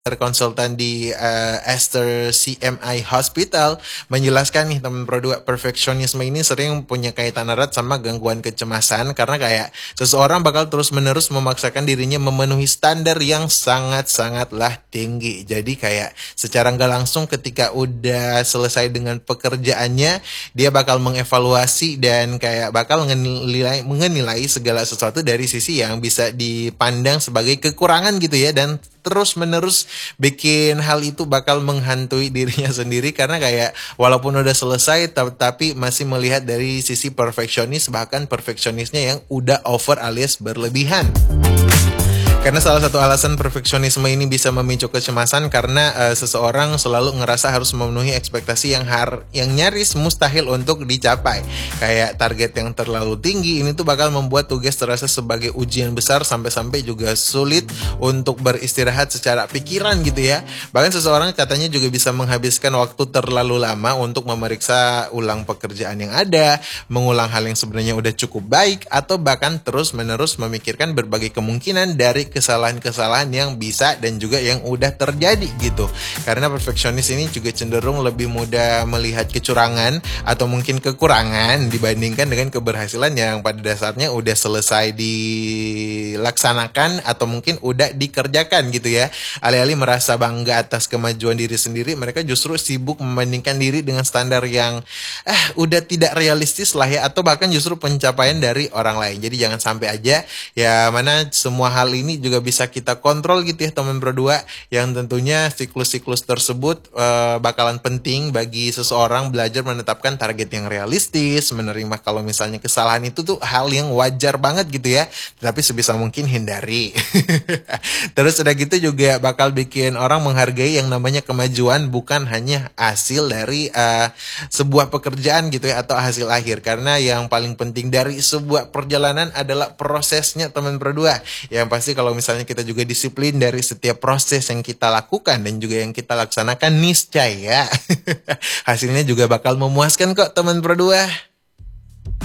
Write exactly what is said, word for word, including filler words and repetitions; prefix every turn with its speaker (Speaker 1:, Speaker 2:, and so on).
Speaker 1: konsultan di uh, Esther C M I Hospital menjelaskan nih teman Pro dua, perfeksionisme ini sering punya kaitan erat sama gangguan kecemasan karena kayak seseorang bakal terus-menerus memaksakan dirinya memenuhi standar yang sangat-sangatlah tinggi. Jadi kayak secara nggak langsung ketika udah selesai dengan pekerjaannya, dia bakal mengevaluasi dan kayak bakal mengenilai, mengenilai segala sesuatu dari sisi yang bisa dipandang sebagai kekurangan gitu ya, dan terus-menerus bikin hal itu bakal menghantui dirinya sendiri karena kayak walaupun udah selesai tapi masih melihat dari sisi perfeksionis, bahkan perfeksionisnya yang udah over alias berlebihan. Karena salah satu alasan perfeksionisme ini bisa memicu kecemasan karena uh, seseorang selalu ngerasa harus memenuhi ekspektasi yang har yang nyaris mustahil untuk dicapai. Kayak target yang terlalu tinggi ini tuh bakal membuat tugas terasa sebagai ujian besar sampai-sampai juga sulit untuk beristirahat secara pikiran gitu ya. Bahkan seseorang katanya juga bisa menghabiskan waktu terlalu lama untuk memeriksa ulang pekerjaan yang ada, mengulang hal yang sebenarnya udah cukup baik, atau bahkan terus-menerus memikirkan berbagai kemungkinan dari kesalahan-kesalahan yang bisa dan juga yang udah terjadi gitu. Karena perfeksionis ini juga cenderung lebih mudah melihat kecurangan atau mungkin kekurangan dibandingkan dengan keberhasilan yang pada dasarnya udah selesai dilaksanakan atau mungkin udah dikerjakan gitu ya. Alih-alih merasa bangga atas kemajuan diri sendiri, mereka justru sibuk membandingkan diri dengan standar yang eh udah tidak realistis lah ya, atau bahkan justru pencapaian dari orang lain. Jadi jangan sampai aja ya, mana semua hal ini juga bisa kita kontrol gitu ya teman berdua, yang tentunya siklus-siklus tersebut uh, bakalan penting bagi seseorang belajar menetapkan target yang realistis, menerima kalau misalnya kesalahan itu tuh hal yang wajar banget gitu ya, tapi sebisa mungkin hindari. Terus udah gitu juga bakal bikin orang menghargai yang namanya kemajuan bukan hanya hasil dari uh, sebuah pekerjaan gitu ya, atau hasil akhir, karena yang paling penting dari sebuah perjalanan adalah prosesnya teman berdua. Yang pasti kalau misalnya kita juga disiplin dari setiap proses yang kita lakukan dan juga yang kita laksanakan, niscaya hasilnya juga bakal memuaskan kok teman berdua.